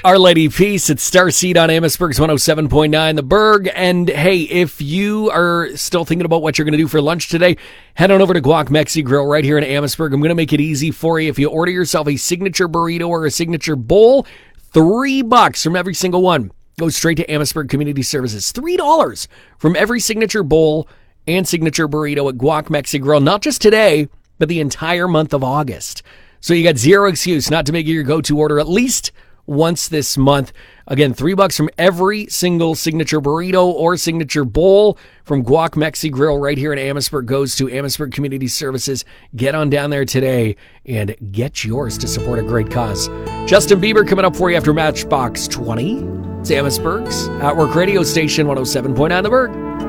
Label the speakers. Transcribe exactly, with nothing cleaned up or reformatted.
Speaker 1: Our Lady Peace at Starseed on Amherstburg's one oh seven point nine The Berg. And hey, if you are still thinking about what you're going to do for lunch today, head on over to Guac Mexi Grill right here in Amherstburg. I'm going to make it easy for you. If you order yourself a signature burrito or a signature bowl, three bucks from every single one goes straight to Amherstburg Community Services. Three dollars from every signature bowl and signature burrito at Guac Mexi Grill, not just today, but the entire month of August. So you got zero excuse not to make it your go-to order at least once this month. Again, three bucks from every single signature burrito or signature bowl from Guac Mexi Grill right here in Amherstburg goes to Amherstburg Community Services. Get on down there today and get yours to support a great cause. Justin Bieber coming up for you after Matchbox twenty. It's Amherstburg's At Work radio station, one oh seven point nine The Berg.